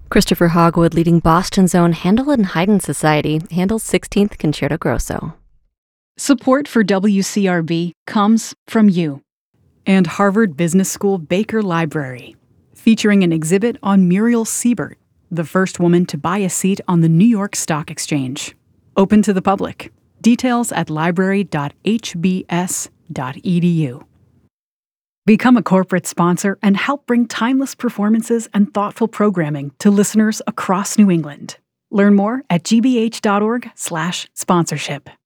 Christopher Hogwood, leading Boston's own Handel and Haydn Society, Handel's 16th Concerto Grosso. Support for WCRB comes from you. And Harvard Business School Baker Library, featuring an exhibit on Muriel Siebert, the first woman to buy a seat on the New York Stock Exchange. Open to the public. Details at library.hbs.edu. Become a corporate sponsor and help bring timeless performances and thoughtful programming to listeners across New England. Learn more at gbh.org/sponsorship.